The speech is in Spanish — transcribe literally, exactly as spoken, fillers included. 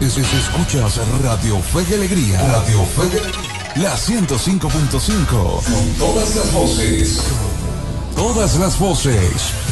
es, es- escuchas Radio Fe y Alegría. Radio Fe y Alegría. La ciento cinco punto cinco. Con todas las voces. Todas las voces.